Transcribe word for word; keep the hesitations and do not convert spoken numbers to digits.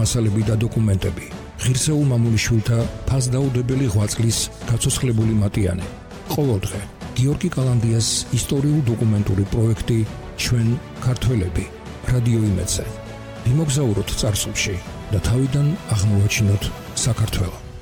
მასალები და დოკუმენტები. ღირსეულ მამულიშვილთა ფასდაუდებელი ღვაწლის გაცოცხლებული მატიანე. ყოველდღე გიორგი კალანდიას ისტორიულ-დოკუმენტური პროექტი ჩვენ ქართველები რადიო იმედზე. ვიმოგზაუროთ წარსულში და თავიდან აღმოვაჩინოთ საქართველო.